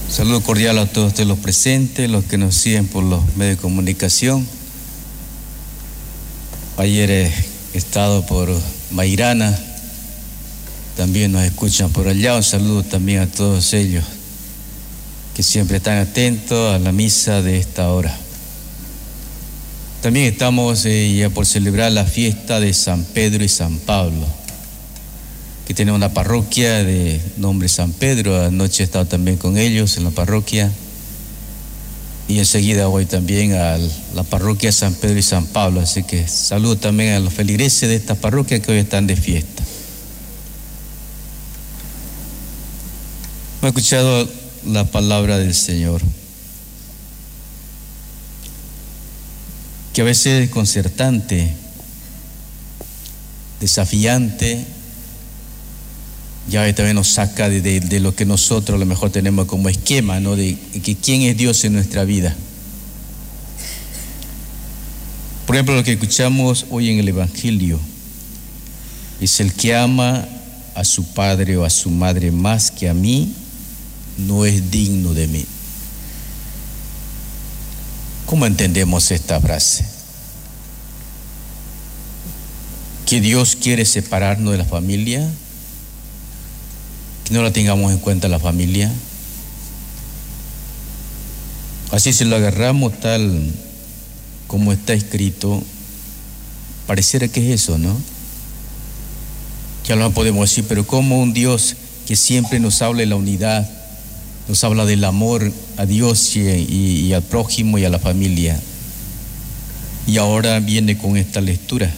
Saludo cordial a todos ustedes los presentes, los que nos siguen por los medios de comunicación. Ayer he estado por Mairana, también nos escuchan por allá. Un saludo también a todos ellos que siempre están atentos a la misa de esta hora. También estamos ya por celebrar la fiesta de San Pedro y San Pablo, que tiene una parroquia de nombre San Pedro. Anoche he estado también con ellos en la parroquia, y enseguida voy también a la parroquia San Pedro y San Pablo. Así que saludo también a los feligreses de esta parroquia que hoy están de fiesta. Hemos escuchado la palabra del Señor, que a veces es desconcertante, desafiante. Ya también nos saca de lo que nosotros a lo mejor tenemos como esquema, ¿no? De que quién es Dios en nuestra vida. Por ejemplo, lo que escuchamos hoy en el Evangelio es: el que ama a su padre o a su madre más que a mí, no es digno de mí. ¿Cómo entendemos esta frase? ¿Que Dios quiere separarnos de la familia? ¿Que no la tengamos en cuenta la familia? Así, si lo agarramos tal como está escrito, pareciera que es eso, ¿no? Ya lo podemos decir, pero ¿cómo un Dios que siempre nos habla de la unidad, nos habla del amor a Dios y al prójimo y a la familia, y ahora viene con esta lectura?